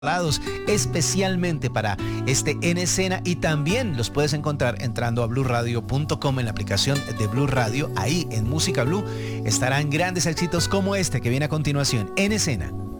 especialmente para este En Escena, y también los puedes encontrar entrando a blueradio.com en la aplicación de Blu Radio. Ahí en Música Blue estarán grandes éxitos como este que viene a continuación, En Escena.